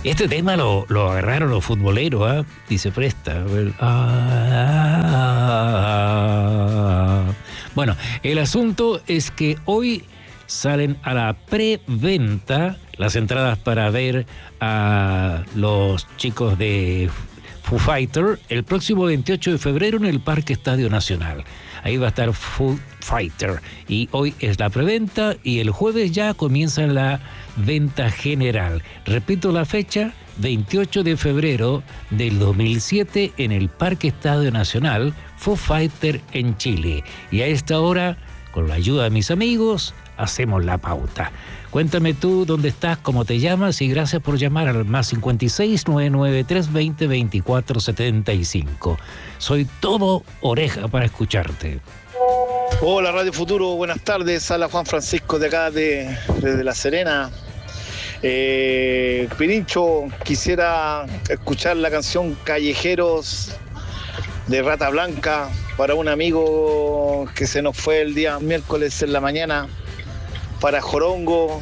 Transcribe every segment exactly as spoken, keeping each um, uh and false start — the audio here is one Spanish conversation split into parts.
Este tema lo, lo agarraron los futboleros, ¿eh? Y se presta. Ah, ah, ah. Bueno, el asunto es que hoy salen a la preventa las entradas para ver a los chicos de Foo Fighter el próximo veintiocho de febrero en el Parque Estadio Nacional. Ahí va a estar Foo Fighter. Y hoy es la preventa y el jueves ya comienza la venta general. Repito la fecha, veintiocho de febrero del dos mil siete en el Parque Estadio Nacional, Foo Fighter en Chile. Y a esta hora, con la ayuda de mis amigos, hacemos la pauta. Cuéntame tú dónde estás, cómo te llamas y gracias por llamar al más cincuenta y seis, novecientos noventa y tres, veinte, veinticuatro, setenta y cinco. Soy todo oreja para escucharte. Hola Radio Futuro, buenas tardes. Habla Juan Francisco de acá de, de La Serena. Eh, Pirincho, quisiera escuchar la canción Callejeros de Rata Blanca para un amigo que se nos fue el día miércoles en la mañana, para Jorongo,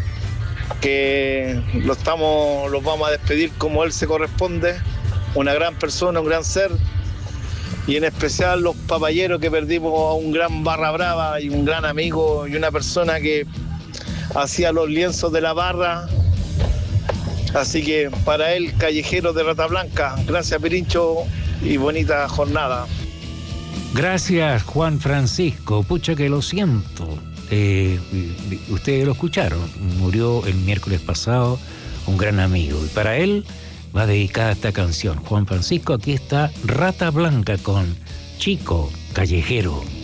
que lo estamos, los vamos a despedir como él se corresponde, una gran persona, un gran ser, y en especial los papayeros que perdimos a un gran barra brava y un gran amigo y una persona que hacía los lienzos de la barra. Así que para él, Callejero de Rata Blanca. Gracias, Pirincho, y bonita jornada. Gracias, Juan Francisco. Pucha que lo siento. Eh, ustedes lo escucharon. Murió el miércoles pasado un gran amigo. Y para él va dedicada esta canción. Juan Francisco, aquí está Rata Blanca con Chico Callejero.